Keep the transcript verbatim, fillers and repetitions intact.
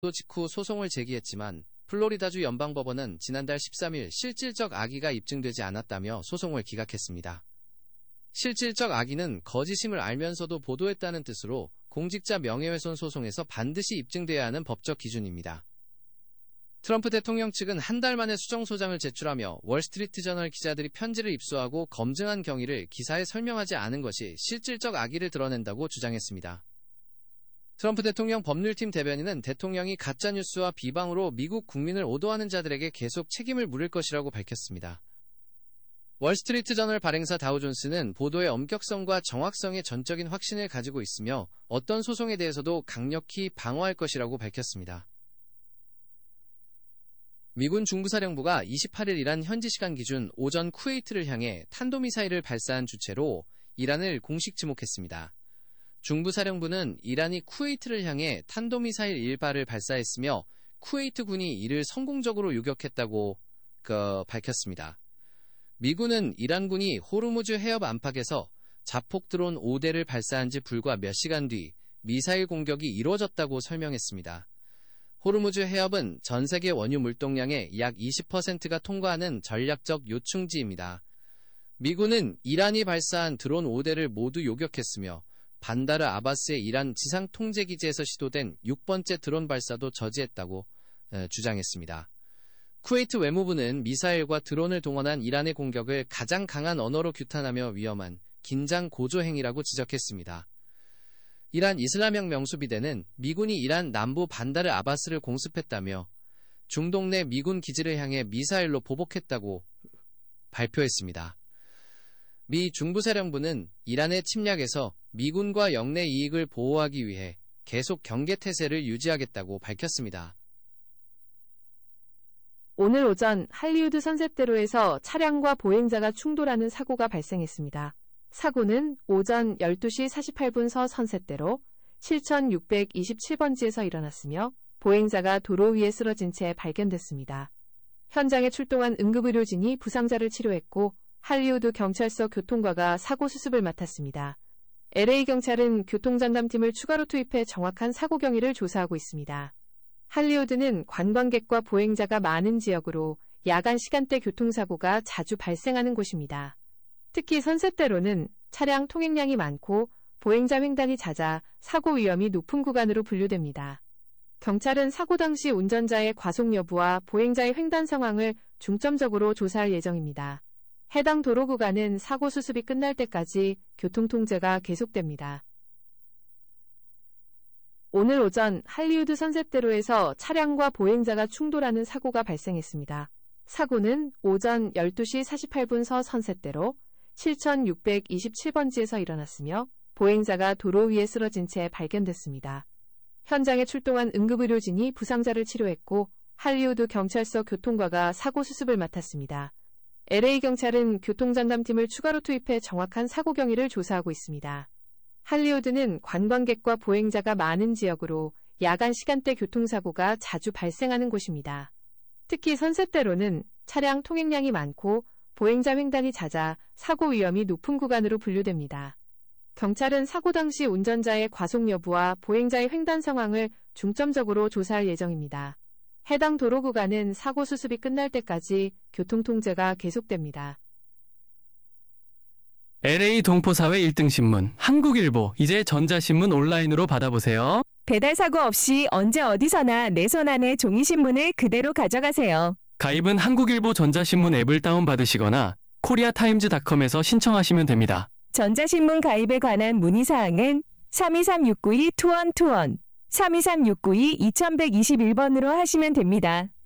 직후 소송을 제기했지만 플로리다주 연방법원은 지난달 십삼일 실질적 악의가 입증되지 않았다며 소송을 기각했습니다. 실질적 악의는 거짓임을 알면서도 보도했다는 뜻으로 공직자 명예훼손 소송에서 반드시 입증돼야 하는 법적 기준입니다. 트럼프 대통령 측은 한 달 만에 수정소장을 제출하며 월스트리트저널 기자들이 편지를 입수하고 검증한 경위를 기사에 설명하지 않은 것이 실질적 악의를 드러낸다고 주장했습니다. 트럼프 대통령 법률팀 대변인은 대통령이 가짜뉴스와 비방으로 미국 국민을 오도하는 자들에게 계속 책임을 물을 것이라고 밝혔습니다. 월스트리트저널 발행사 다우존스는 보도의 엄격성과 정확성에 전적인 확신을 가지고 있으며 어떤 소송에 대해서도 강력히 방어할 것이라고 밝혔습니다. 미군 중부사령부가 이십팔일 이란 현지 시간 기준 오전 쿠웨이트를 향해 탄도미사일을 발사한 주체로 이란을 공식 지목했습니다. 중부사령부는 이란이 쿠웨이트를 향해 탄도미사일 일발을 발사했으며 쿠웨이트 군이 이를 성공적으로 요격했다고 그, 밝혔습니다. 미군은 이란군이 호르무즈 해협 안팎에서 자폭 드론 오 대를 발사한 지 불과 몇 시간 뒤 미사일 공격이 이루어졌다고 설명했습니다. 호르무즈 해협은 전 세계 원유 물동량의 약 이십 퍼센트가 통과하는 전략적 요충지입니다. 미군은 이란이 발사한 드론 오 대를 모두 요격했으며 반다르 아바스의 이란 지상 통제 기지에서 시도된 육 번째 드론 발사도 저지했다고 주장했습니다. 쿠웨이트 외무부는 미사일과 드론을 동원한 이란의 공격을 가장 강한 언어로 규탄하며 위험한 긴장 고조 행위라고 지적했습니다. 이란 이슬람혁명 수비대는 미군이 이란 남부 반다르 아바스를 공습했다며 중동 내 미군 기지를 향해 미사일로 보복했다고 발표했습니다. 미 중부사령부는 이란의 침략에서 미군과 영내 이익을 보호하기 위해 계속 경계태세를 유지하겠다고 밝혔습니다. 오늘 오전 할리우드 선셋대로에서 차량과 보행자가 충돌하는 사고가 발생했습니다. 사고는 오전 열두 시 사십팔 분 서 선셋대로 칠천육백이십칠 번지에서 일어났으며 보행자가 도로 위에 쓰러진 채 발견됐습니다. 현장에 출동한 응급의료진이 부상자를 치료했고 할리우드 경찰서 교통과가 사고 수습을 맡았습니다. 엘에이 경찰은 교통전담팀을 추가로 투입해 정확한 사고 경위를 조사하고 있습니다. 할리우드는 관광객과 보행자가 많은 지역으로 야간 시간대 교통사고가 자주 발생하는 곳입니다. 특히 선셋대로는 차량 통행량이 많고 보행자 횡단이 잦아 사고 위험이 높은 구간으로 분류됩니다. 경찰은 사고 당시 운전자의 과속 여부와 보행자의 횡단 상황을 중점적으로 조사할 예정입니다. 해당 도로 구간은 사고 수습이 끝날 때까지 교통통제가 계속됩니다. 오늘 오전 할리우드 선셋대로에서 차량과 보행자가 충돌하는 사고가 발생했습니다. 사고는 오전 열두 시 사십팔 분 서 선셋대로 칠천육백이십칠 번지에서 일어났으며 보행자가 도로 위에 쓰러진 채 발견됐습니다. 현장에 출동한 응급의료진이 부상자를 치료했고 할리우드 경찰서 교통과가 사고 수습을 맡았습니다. 엘에이 경찰은 교통전담팀을 추가로 투입해 정확한 사고 경위를 조사하고 있습니다. 할리우드는 관광객과 보행자가 많은 지역으로 야간 시간대 교통사고가 자주 발생하는 곳입니다. 특히 선셋대로는 차량 통행량이 많고 보행자 횡단이 잦아 사고 위험이 높은 구간으로 분류됩니다. 경찰은 사고 당시 운전자의 과속 여부와 보행자의 횡단 상황을 중점적으로 조사할 예정입니다. 해당 도로 구간은 사고 수습이 끝날 때까지 교통통제가 계속됩니다. 엘에이 동포사회 일 등 신문 한국일보, 이제 전자신문 온라인으로 받아보세요. 배달 사고 없이 언제 어디서나 내 손 안에 종이신문을 그대로 가져가세요. 가입은 한국일보 전자신문 앱을 다운받으시거나 코리아타임즈닷컴에서 신청하시면 됩니다. 전자신문 가입에 관한 문의사항은 삼이삼 육구이 이일이일 삼이삼 육구이 이천백이십일 번으로 하시면 됩니다.